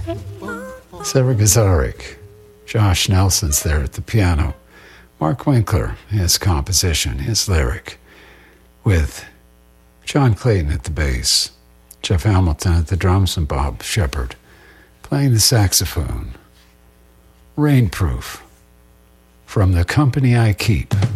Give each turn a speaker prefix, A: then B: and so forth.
A: Sarah Gazarik. Josh Nelson's there at the piano. Mark Winkler, his composition, his lyric, with John Clayton at the bass, Jeff Hamilton at the drums, and Bob Shepard playing the saxophone. Rainproof from The Company I Keep.